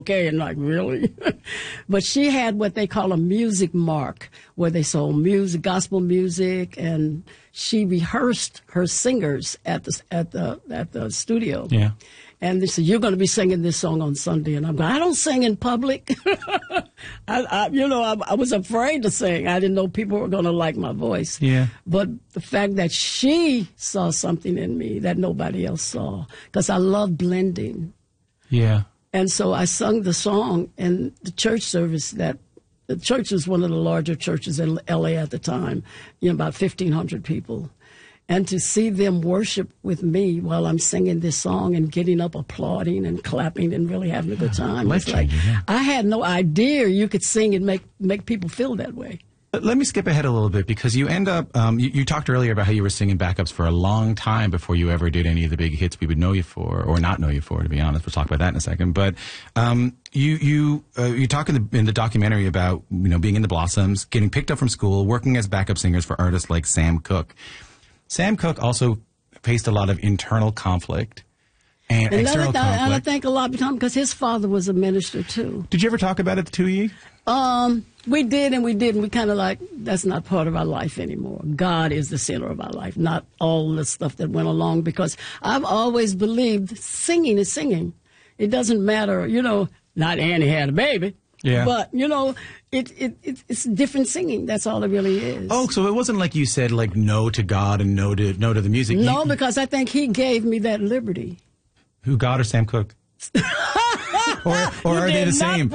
Okay, and like, really? But she had what they call a music mark, where they sold music, gospel music, and she rehearsed her singers at the studio. Yeah. And they said, "You're going to be singing this song on Sunday." And I'm going, "I don't sing in public." I was afraid to sing. I didn't know people were going to like my voice. Yeah. But the fact that she saw something in me that nobody else saw, because I love blending. Yeah. And so I sung the song in the church service. The church was one of the larger churches in L.A. at the time, about 1,500 people. And to see them worship with me while I'm singing this song and getting up, applauding and clapping and really having a good time. It's like, I had no idea you could sing and make people feel that way. Let me skip ahead a little bit, because you end up, you talked earlier about how you were singing backups for a long time before you ever did any of the big hits we would know you for, or not know you for, to be honest. We'll talk about that in a second. But you talk in the documentary about, being in the Blossoms, getting picked up from school, working as backup singers for artists like Sam Cooke. Sam Cooke also faced a lot of internal conflict and external conflict. And I think a lot of time because his father was a minister, too. Did you ever talk about it to Tui? We did and we didn't. We kind of like, that's not part of our life anymore. God is the center of our life, not all the stuff that went along, because I've always believed singing is singing. It doesn't matter, not Annie had a baby. Yeah. But, it's different singing. That's all it really is. Oh, so it wasn't like you said, like, no to God and no to the music. No, because I think he gave me that liberty. Who, God or Sam Cooke? or are they the same?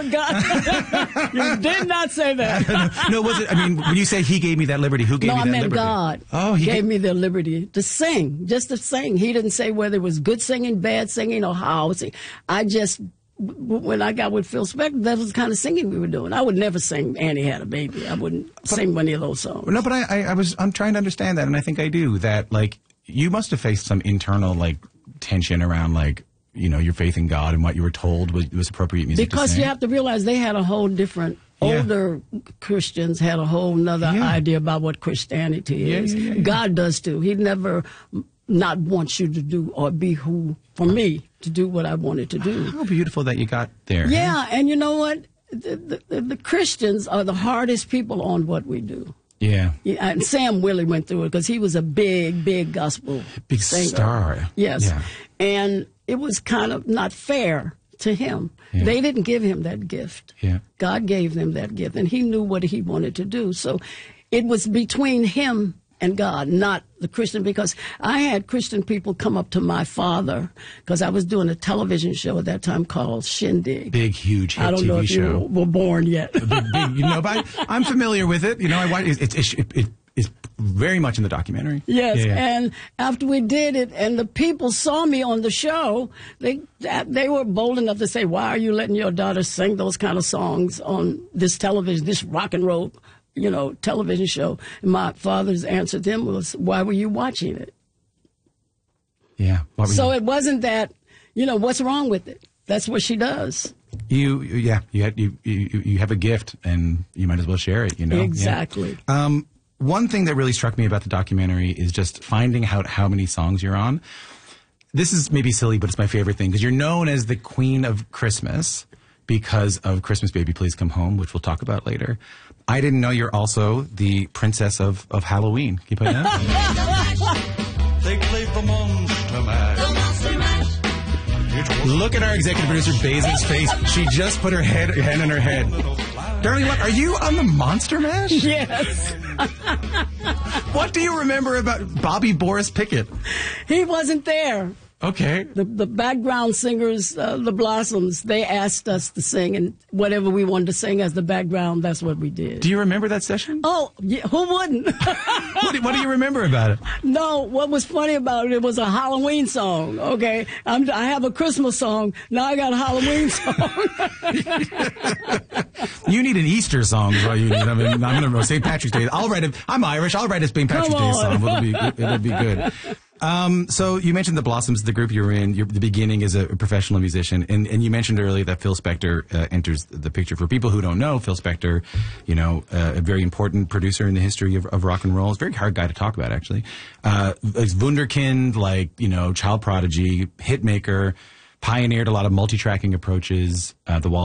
You did not say that. No, was it? I mean, when you say he gave me that liberty, who gave me that liberty? No, I meant God. Oh, he gave me the liberty to sing, just to sing. He didn't say whether it was good singing, bad singing, or how. When I got with Phil Spector, that was the kind of singing we were doing. I would never sing Annie Had a Baby. I wouldn't sing any of those songs. No, but I'm trying to understand that, and I think I do. That, like, you must have faced some internal, like, tension around, like, your faith in God and what you were told was appropriate music to sing. Because you have to realize they had a whole different, older Christians had a whole nother idea about what Christianity is. Yeah. God does too. He never not wants you to do or be for me to do what I wanted to do. How beautiful that you got there. Yeah, and you know what? The Christians are the hardest people on what we do. Yeah. And Sam Willie went through it because he was a big gospel singer. Star. Yes. Yeah. And it was kind of not fair to him. Yeah. They didn't give him that gift. Yeah. God gave them that gift, and he knew what he wanted to do. So it was between him and God, not the Christian, because I had Christian people come up to my father, because I was doing a television show at that time called Shindig. Big, huge hit TV show. I don't know if you were born yet. But I'm familiar with it. I watch it's very much in the documentary. Yes, and after we did it, and the people saw me on the show, they were bold enough to say, "Why are you letting your daughter sing those kind of songs on this television, this rock and roll, television show?" And my father's answer to them was, "Why were you watching it?" Yeah. So it wasn't that, what's wrong with it? That's what she does. You have a gift, and you might as well share it. Exactly. Yeah. One thing that really struck me about the documentary is just finding out how many songs you're on. This is maybe silly, but it's my favorite thing, because you're known as the Queen of Christmas because of Christmas Baby Please Come Home, which we'll talk about later. I didn't know you're also the Princess of Halloween. Can you play that? They played the Monster Mash. Look at our executive producer, Basil's face. She just put her hand on her head. Darling, what, are you on the Monster Mash? Yes. What do you remember about Bobby Boris Pickett? He wasn't there. Okay. The background singers, the Blossoms, they asked us to sing, and whatever we wanted to sing as the background, that's what we did. Do you remember that session? Oh, yeah, who wouldn't? What do you remember about it? No, what was funny about it was a Halloween song, okay? I have a Christmas song, now I got a Halloween song. You need an Easter song is what you need. I mean, I'm going to St. Patrick's Day. I'm Irish, I'll write a St. Patrick's Day song. It'll be good. So you mentioned the Blossoms, the group you're in. The beginning as a professional musician, and you mentioned earlier that Phil Spector enters the picture. For people who don't know, Phil Spector, a very important producer in the history of rock and roll. It's a very hard guy to talk about, actually. It's wunderkind, child prodigy, hit maker. pioneered a lot of multi-tracking approaches. The Wall